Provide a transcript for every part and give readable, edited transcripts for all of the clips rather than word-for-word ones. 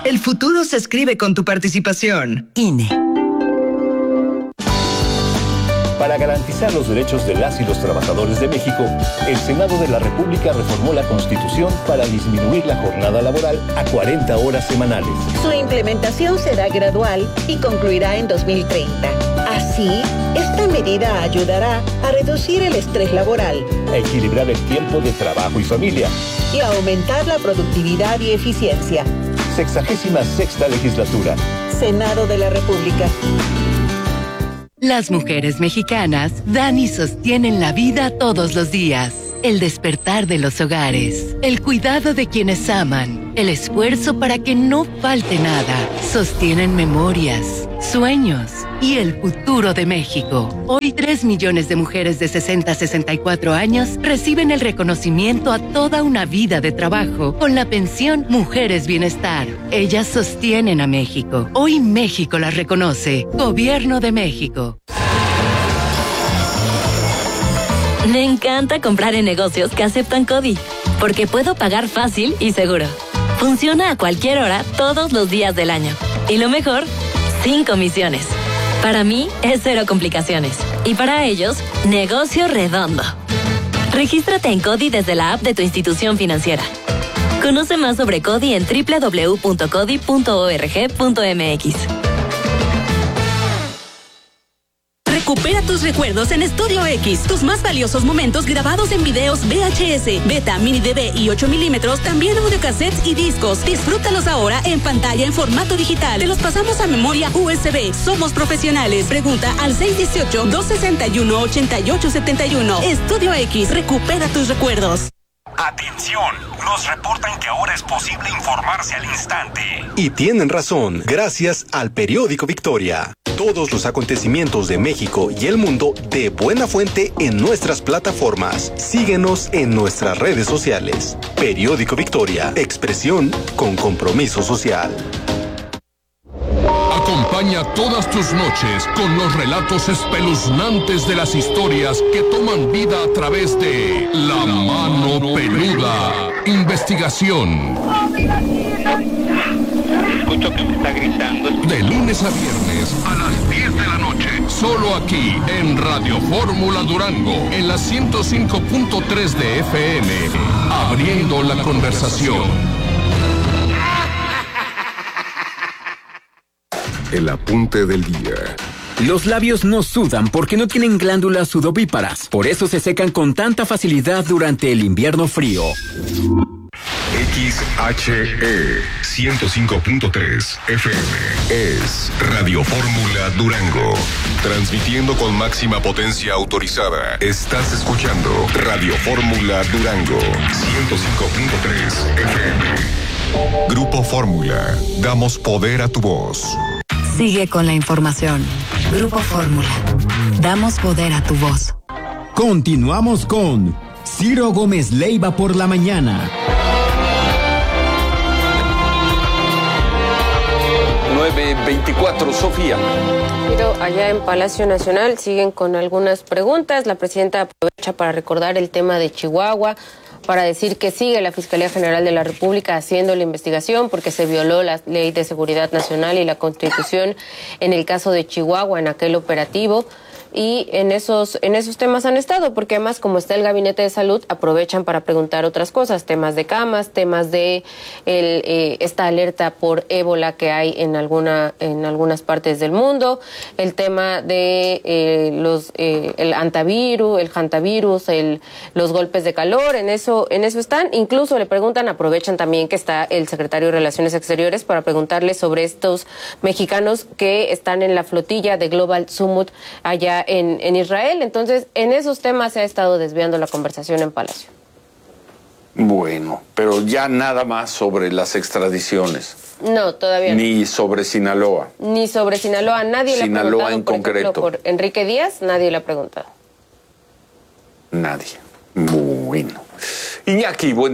El futuro se escribe con tu participación. INE. Para garantizar los derechos de las y los trabajadores de México, el Senado de la República reformó la Constitución para disminuir la jornada laboral a 40 horas semanales. Su implementación será gradual y concluirá en 2030. Así, esta medida ayudará a reducir el estrés laboral, a equilibrar el tiempo de trabajo y familia y a aumentar la productividad y eficiencia. 66ª legislatura. Senado de la República. Las mujeres mexicanas dan y sostienen la vida todos los días. El despertar de los hogares, el cuidado de quienes aman, el esfuerzo para que no falte nada. Sostienen memorias, sueños y el futuro de México. Hoy 3 millones de mujeres de 60 a 64 años reciben el reconocimiento a toda una vida de trabajo con la pensión Mujeres Bienestar. Ellas sostienen a México. Hoy México las reconoce. Gobierno de México. Me encanta comprar en negocios que aceptan CODI, porque puedo pagar fácil y seguro. Funciona a cualquier hora, todos los días del año. Y lo mejor, sin comisiones. Para mí, es 0 complicaciones. Y para ellos, negocio redondo. Regístrate en CODI desde la app de tu institución financiera. Conoce más sobre CODI en www.codi.org.mx. Recupera tus recuerdos en Studio X. Tus más valiosos momentos grabados en videos VHS, Beta, Mini DV y 8 milímetros, también audiocassettes y discos. Disfrútalos ahora en pantalla en formato digital. Te los pasamos a memoria USB. Somos profesionales. Pregunta al 618-261-8871. Studio X. Recupera tus recuerdos. ¡Atención! Nos reportan que ahora es posible informarse al instante. Y tienen razón, gracias al periódico Victoria. Todos los acontecimientos de México y el mundo de buena fuente en nuestras plataformas. Síguenos en nuestras redes sociales. Periódico Victoria, expresión con compromiso social. Acompaña todas tus noches con los relatos espeluznantes de las historias que toman vida a través de La Mano Peluda. Investigación. Escucho que me está gritando. De lunes a viernes a las 10 de la noche. Solo aquí en Radio Fórmula Durango, en la 105.3 de FM. Abriendo la conversación. El apunte del día. Los labios no sudan porque no tienen glándulas sudovíparas. Por eso se secan con tanta facilidad durante el invierno frío. XHE 105.3 FM es Radio Fórmula Durango. Transmitiendo con máxima potencia autorizada. Estás escuchando Radio Fórmula Durango 105.3 FM. Grupo Fórmula. Damos poder a tu voz. Sigue con la información. Grupo Fórmula. Damos poder a tu voz. Continuamos con Ciro Gómez Leiva por la mañana. 9:24, Sofía. Pero allá en Palacio Nacional siguen con algunas preguntas. La presidenta aprovecha para recordar el tema de Chihuahua, para decir que sigue la Fiscalía General de la República haciendo la investigación porque se violó la Ley de Seguridad Nacional y la Constitución en el caso de Chihuahua, en aquel operativo. Y en esos temas han estado, porque además, como está el Gabinete de Salud, aprovechan para preguntar otras cosas, temas de camas, temas de esta alerta por ébola que hay en algunas partes del mundo, el tema de el hantavirus, los golpes de calor, en eso están. Incluso le preguntan, aprovechan también que está el secretario de Relaciones Exteriores para preguntarle sobre estos mexicanos que están en la flotilla de Global Summit allá en Israel. Entonces, en esos temas se ha estado desviando la conversación en Palacio. Bueno, pero ya nada más sobre las extradiciones. No, todavía no. Ni sobre Sinaloa. Ni sobre Sinaloa. Nadie le ha preguntado, Sinaloa en concreto. Ejemplo, por Enrique Díaz, nadie le ha preguntado. Nadie. Bueno. Iñaki, buen día.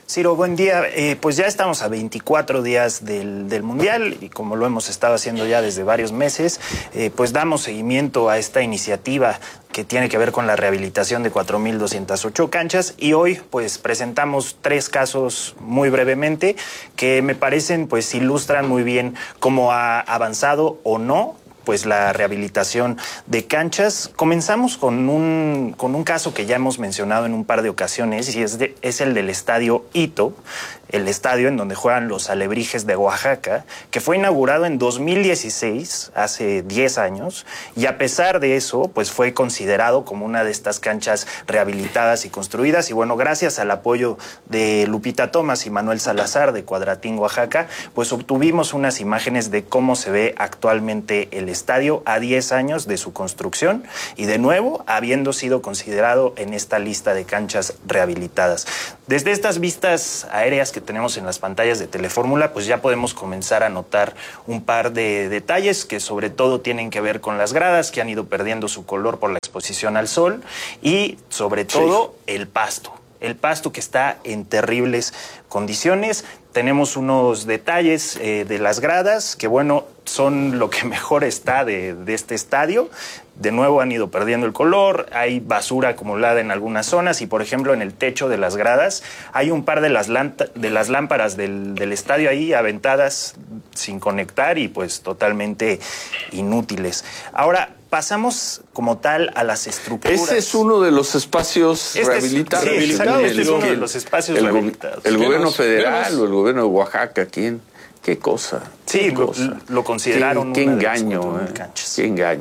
Ciro, buen día. Pues ya estamos a 24 días del Mundial y como lo hemos estado haciendo ya desde varios meses, pues damos seguimiento a esta iniciativa que tiene que ver con la rehabilitación de 4.208 canchas y hoy pues presentamos 3 casos muy brevemente que me parecen pues ilustran muy bien cómo ha avanzado o no pues la rehabilitación de canchas. Comenzamos con un caso que ya hemos mencionado en un par de ocasiones y es el del Estadio Ito, el estadio en donde juegan los Alebrijes de Oaxaca, que fue inaugurado en 2016, hace 10 años, y a pesar de eso, pues fue considerado como una de estas canchas rehabilitadas y construidas. Y bueno, gracias al apoyo de Lupita Thomas y Manuel Salazar de Cuadratín, Oaxaca, pues obtuvimos unas imágenes de cómo se ve actualmente el estadio a 10 años de su construcción y de nuevo habiendo sido considerado en esta lista de canchas rehabilitadas. Desde estas vistas aéreas que tenemos en las pantallas de Telefórmula, pues ya podemos comenzar a notar un par de detalles que sobre todo tienen que ver con las gradas que han ido perdiendo su color por la exposición al sol y sobre todo el pasto que está en terribles condiciones. Tenemos unos detalles de las gradas que, bueno, son lo que mejor está de este estadio. De nuevo han ido perdiendo el color, hay basura acumulada en algunas zonas y, por ejemplo, en el techo de las gradas hay un par de las lámparas del estadio ahí aventadas sin conectar y pues totalmente inútiles. Ahora, pasamos como tal a las estructuras. Ese es uno de los espacios rehabilitados. Este es uno de los espacios rehabilitados. El gobierno federal o el gobierno de Oaxaca, ¿quién? ¿Qué cosa? Sí, lo consideraron qué engaño, qué engaño.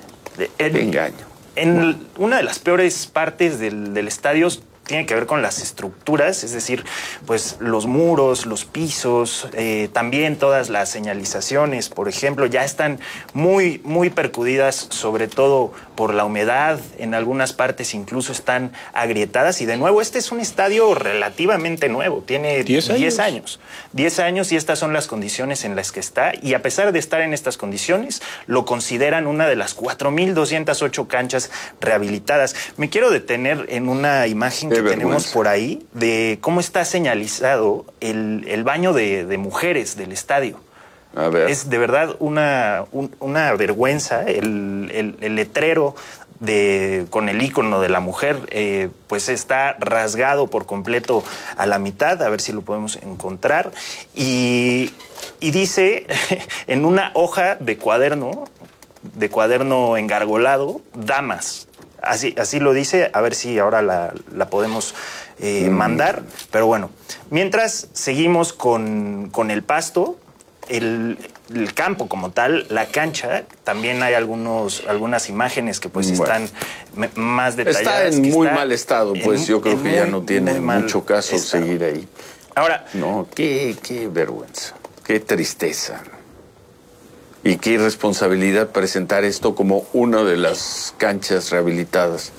Qué engaño. Una de las peores partes del estadio tiene que ver con las estructuras, es decir, pues los muros, los pisos, también todas las señalizaciones, por ejemplo, ya están muy, muy percudidas, sobre todo por la humedad, en algunas partes incluso están agrietadas y de nuevo este es un estadio relativamente nuevo, tiene 10 años. 10 años y estas son las condiciones en las que está y a pesar de estar en estas condiciones lo consideran una de las 4.208 canchas rehabilitadas. Me quiero detener en una imagen que tenemos por ahí de cómo está señalizado el baño de mujeres del estadio. A ver. Es de verdad una vergüenza el letrero con el icono de la mujer, pues está rasgado por completo a la mitad, a ver si lo podemos encontrar, y dice en una hoja de cuaderno engargolado, damas. Así lo dice, a ver si ahora la podemos mandar, pero bueno, mientras seguimos con el pasto, el campo como tal, la cancha, también hay algunas imágenes que pues están más detalladas. Está en muy mal estado, pues yo creo que ya no tiene mucho caso seguir ahí. Ahora, no, qué vergüenza, qué tristeza. Y qué irresponsabilidad presentar esto como una de las canchas rehabilitadas.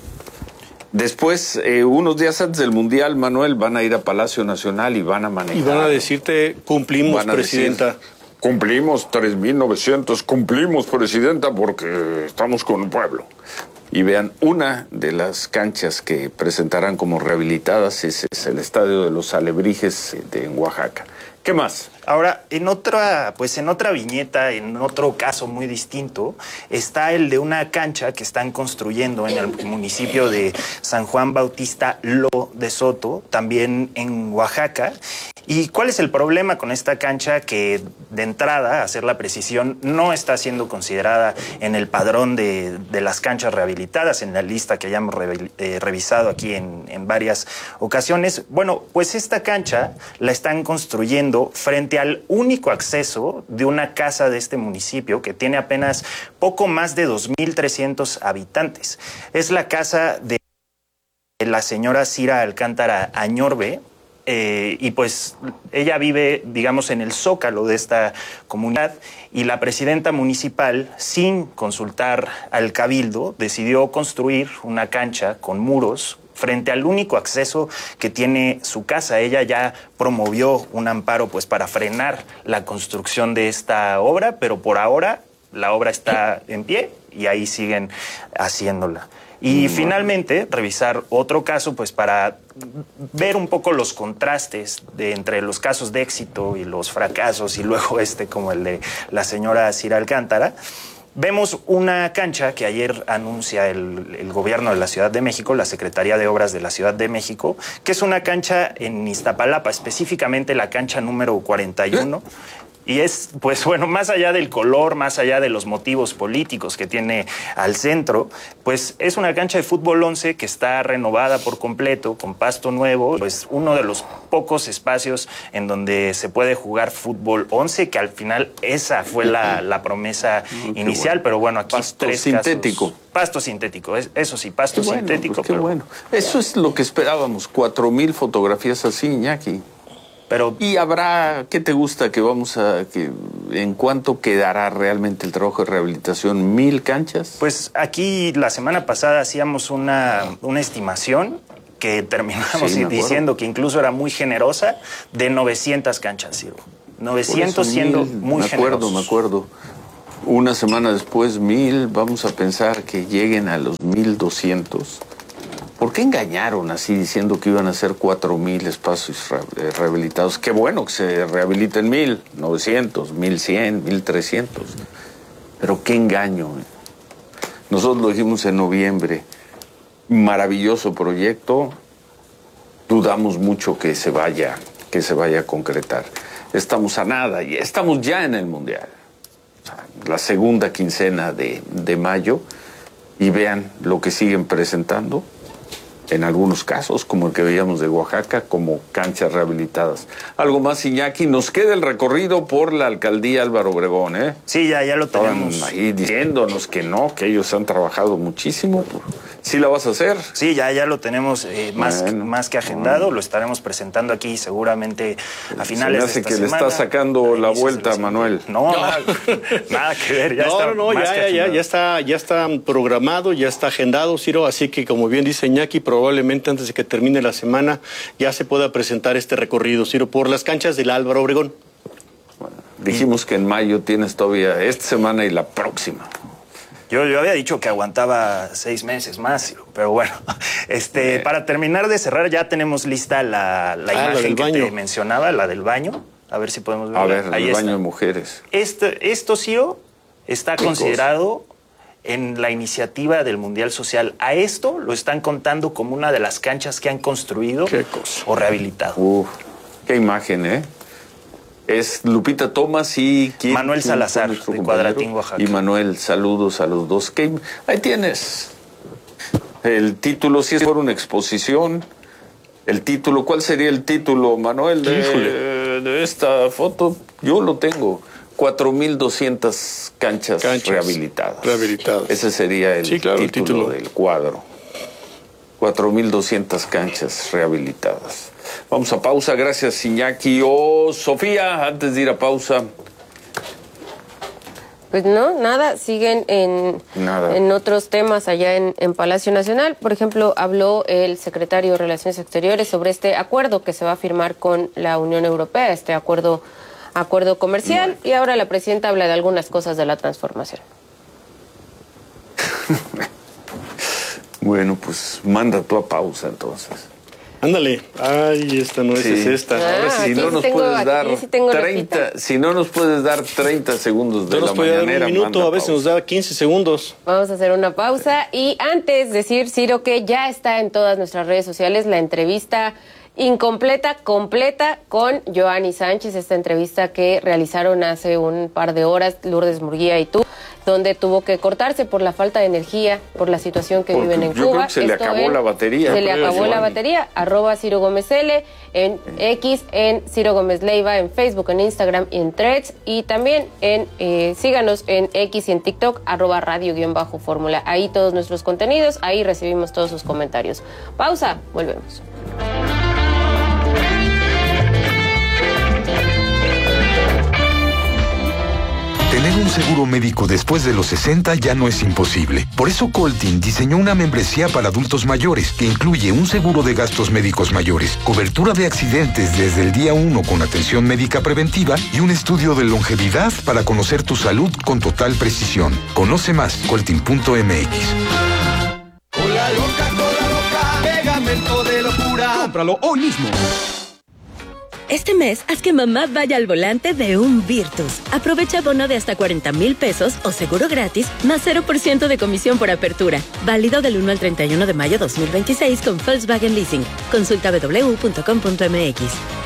Después, unos días antes del Mundial, Manuel, van a ir a Palacio Nacional y van a manejar. Y van a decirte, cumplimos, presidenta. Cumplimos 3.900, cumplimos, presidenta, porque estamos con el pueblo. Y vean, una de las canchas que presentarán como rehabilitadas es el Estadio de los Alebrijes de Oaxaca. ¿Qué más? Ahora, en otra viñeta, en otro caso muy distinto, está el de una cancha que están construyendo en el municipio de San Juan Bautista Lo de Soto, también en Oaxaca. ¿Y cuál es el problema con esta cancha? Que de entrada, a hacer la precisión, no está siendo considerada en el padrón de las canchas rehabilitadas, en la lista que hayamos revisado aquí en varias ocasiones. Bueno, pues esta cancha la están construyendo frente al único acceso de una casa de este municipio que tiene apenas poco más de 2.300 habitantes. Es la casa de la señora Cira Alcántara Añorbe, y pues ella vive, digamos, en el zócalo de esta comunidad y la presidenta municipal, sin consultar al cabildo, decidió construir una cancha con muros frente al único acceso que tiene su casa. Ella ya promovió un amparo pues para frenar la construcción de esta obra, pero por ahora la obra está en pie y ahí siguen haciéndola. Y finalmente, revisar otro caso, pues para ver un poco los contrastes entre los casos de éxito y los fracasos, y luego como el de la señora Cira Alcántara. Vemos una cancha que ayer anuncia el gobierno de la Ciudad de México, la Secretaría de Obras de la Ciudad de México, que es una cancha en Iztapalapa, específicamente la cancha número 41. Y es, pues bueno, más allá del color, más allá de los motivos políticos que tiene al centro, pues es una cancha de fútbol 11 que está renovada por completo, con pasto nuevo, pues uno de los pocos espacios en donde se puede jugar fútbol 11, que al final esa fue la promesa inicial, pero bueno, aquí pasto sintético. Pasto sintético, eso sí, pasto sintético. Pues qué bueno. Eso es lo que esperábamos, 4,000 fotografías así, Iñaki. Y habrá, ¿qué te gusta en cuánto quedará realmente el trabajo de rehabilitación? ¿1,000 canchas? Pues aquí la semana pasada hacíamos una estimación que terminamos diciendo que incluso era muy generosa, de 900 canchas, Ciro. 900 siendo muy generosos. Me acuerdo. Una semana después, 1,000, vamos a pensar que lleguen a los 1,200. ¿Por qué engañaron así diciendo que iban a ser 4,000 espacios rehabilitados? Qué bueno que se rehabiliten 1,900, 1,100, 1,300. Pero qué engaño. Nosotros lo dijimos en noviembre. Maravilloso proyecto. Dudamos mucho que se vaya a concretar. Estamos a nada y estamos ya en el Mundial. O sea, la segunda quincena de mayo. Y vean lo que siguen presentando. En algunos casos, como el que veíamos de Oaxaca, como canchas rehabilitadas. Algo más, Iñaki, nos queda el recorrido por la alcaldía Álvaro Obregón, ¿eh? Sí, ya lo tenemos. Estaban ahí diciéndonos que no, que ellos han trabajado muchísimo. ¿Sí la vas a hacer? Sí, ya lo tenemos más que agendado. Lo estaremos presentando aquí seguramente a finales de esta semana. Se me hace que le está sacando la vuelta, Manuel. No, nada que ver. Ya está programado, ya está agendado, Ciro. Así que, como bien dice Iñaki, probablemente antes de que termine la semana ya se pueda presentar este recorrido, Ciro, por las canchas del Álvaro Obregón. Bueno, dijimos que en mayo tienes todavía esta semana y la próxima. Yo había dicho que aguantaba 6 meses más, Ciro, pero bueno, para terminar de cerrar, ya tenemos lista la imagen que te mencionaba, la del baño. A ver si podemos verla. A ver, el baño de mujeres. Esto, Ciro, está considerado en la iniciativa del Mundial Social. A esto lo están contando como una de las canchas que han construido o rehabilitado. Qué imagen, ¿eh? Es Lupita Thomas y Manuel Salazar, de Cuadratín, Oaxaca. Y Manuel, saludos a los dos. Ahí tienes el título, si es por una exposición. El título, ¿cuál sería el título, Manuel, de esta foto? Yo lo tengo. 4,200 canchas rehabilitadas. Ese sería el título del cuadro. 4,200 canchas rehabilitadas. Vamos a pausa. Gracias, Iñaki. Sofía, antes de ir a pausa. Pues no, nada, siguen en otros temas allá en Palacio Nacional. Por ejemplo, habló el secretario de Relaciones Exteriores sobre este acuerdo que se va a firmar con la Unión Europea, este acuerdo comercial, y ahora la presidenta habla de algunas cosas de la transformación. Bueno, pues manda tú a pausa entonces. Ándale. Ay, esta no es esta. Ahora si no nos puedes dar 30, si no nos puedes dar 30 segundos de la mañanera, un minuto, a veces nos da 15 segundos. Vamos a hacer una pausa y antes decir, Ciro, que ya está en todas nuestras redes sociales la entrevista incompleta, completa con Joanny Sánchez, esta entrevista que realizaron hace un par de horas Lourdes Murguía y tú, donde tuvo que cortarse por la falta de energía, por la situación que viven en Cuba. Yo creo que se le acabó la batería. Se le acabó la batería, @Ciro Gómez L, en X, en Ciro Gómez Leiva, en Facebook, en Instagram, en Threads, y también síganos en X y en TikTok, @radio_fórmula. Ahí todos nuestros contenidos, ahí recibimos todos sus comentarios. Pausa, volvemos. Tener un seguro médico después de los 60 ya no es imposible. Por eso Coltin diseñó una membresía para adultos mayores que incluye un seguro de gastos médicos mayores, cobertura de accidentes desde el día 1 con atención médica preventiva y un estudio de longevidad para conocer tu salud con total precisión. Conoce más, coltin.mx. Cómpralo hoy mismo. Este mes, haz que mamá vaya al volante de un Virtus. Aprovecha bono de hasta 40,000 pesos o seguro gratis, más 0% de comisión por apertura. Válido del 1 al 31 de mayo 2026 con Volkswagen Leasing. Consulta www.com.mx.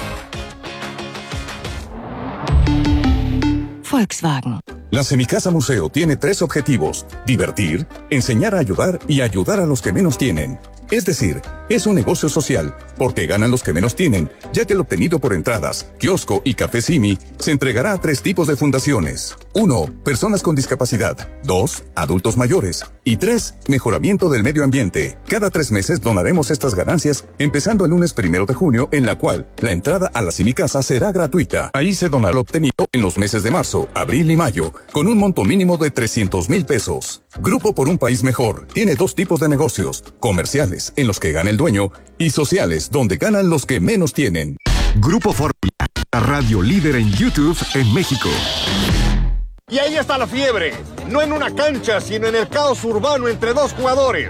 Volkswagen. La Semicasa Museo tiene 3 objetivos: divertir, enseñar a ayudar y ayudar a los que menos tienen. Es decir, es un negocio social, porque ganan los que menos tienen, ya que el obtenido por entradas, kiosco y café Simi se entregará a 3 tipos de fundaciones. 1. Personas con discapacidad. 2. Adultos mayores. Y 3. Mejoramiento del medio ambiente. Cada 3 meses donaremos estas ganancias, empezando el lunes 1 de junio, en la cual la entrada a la Semicasa será gratuita. Ahí se donará lo obtenido en los meses de marzo, abril y mayo, con un monto mínimo de 300,000 pesos. Grupo por un País Mejor tiene 2 tipos de negocios: comerciales, en los que gana el dueño, y sociales, donde ganan los que menos tienen. Grupo Fórmula, la radio líder en YouTube en México. Y ahí está la fiebre, no en una cancha, sino en el caos urbano entre 2 jugadores.